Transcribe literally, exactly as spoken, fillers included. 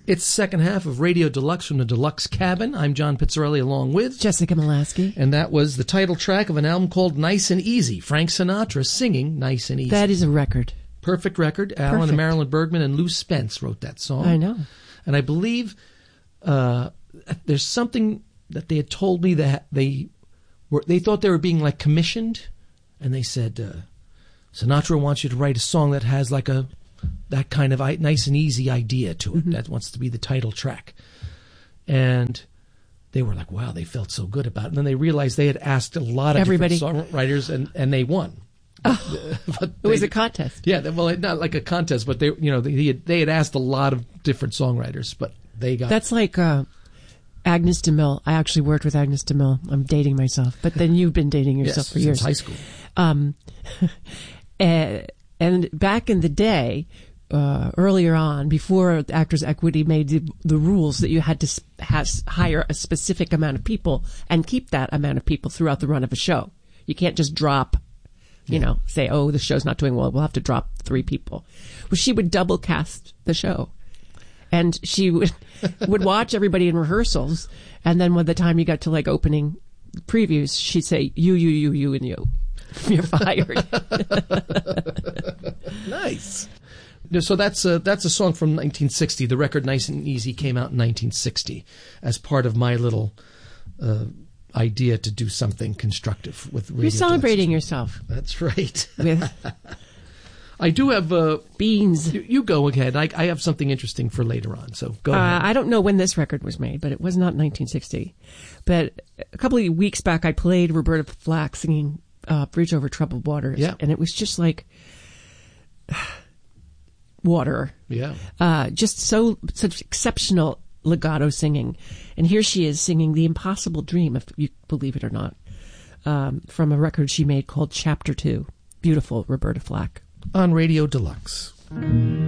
It's the second half of Radio Deluxe from the Deluxe Cabin. I'm John Pizzarelli along with Jessica Molaski. And that was the title track of an album called Nice and Easy. Frank Sinatra singing Nice and Easy. That is a record. Perfect record. Alan Perfect. and Marilyn Bergman and Lou Spence wrote that song. I know. And I believe uh, there's something that they had told me that they were they thought they were being like commissioned, and they said uh, Sinatra wants you to write a song that has like a that kind of I- nice and easy idea to it. Mm-hmm. That wants to be the title track. And they were like, wow, they felt so good about it. And then they realized they had asked a lot of Everybody. different songwriters, and, and they won. Oh, but it was they, a contest. Yeah, well, not like a contest, but they, you know, they had, they had asked a lot of different songwriters, but they got. That's like uh, Agnes DeMille. I actually worked with Agnes DeMille. I'm dating myself, but then you've been dating yourself yes, for years. Since high school. Um, and, and back in the day, uh, earlier on, before Actors Equity made the, the rules that you had to has, hire a specific amount of people and keep that amount of people throughout the run of a show. You can't just drop. You know, say, oh, the show's not doing well, we'll have to drop three people. Well, she would double cast the show. And she would would watch everybody in rehearsals. And then by the time you got to like opening previews, she'd say, you, you, you, you, and you. You're fired. Nice. So that's a, that's a song from nineteen sixty. The record Nice and Easy came out in nineteen sixty as part of my little... Uh, idea to do something constructive with radio. You're celebrating Deluxe. yourself. That's right. With I do have uh, beans. You, you go ahead. I, I have something interesting for later on. So go uh, ahead. I don't know when this record was made, but it was not nineteen sixty. But a couple of weeks back, I played Roberta Flack singing uh, "Bridge Over Troubled Waters," yeah. and it was just like water. Yeah. Uh, just so such exceptional legato singing. And here she is singing The Impossible Dream, if you believe it or not, um, from a record she made called Chapter Two. Beautiful Roberta Flack. On Radio Deluxe.